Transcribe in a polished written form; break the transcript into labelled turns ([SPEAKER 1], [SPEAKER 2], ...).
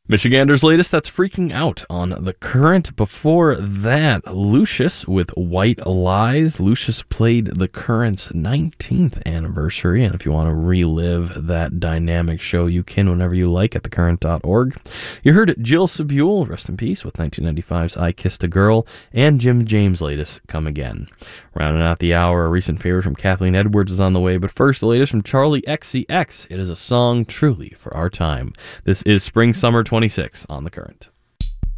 [SPEAKER 1] Michigander's latest, that's Freaking Out on The Current. Before that, Lucius with White Lies. Lucius played The Current's 19th anniversary, and if you want to relive that dynamic show, you can whenever you like at thecurrent.org. You heard Jill Sabule, rest in peace, with 1995's I Kissed a Girl, and Jim James' latest, Come Again. Rounding out the hour, a recent favorite from Kathleen Edwards is on the way, but first, the latest from Charlie XCX. It is a song truly for our time. This is Spring Summer 26 on The Current.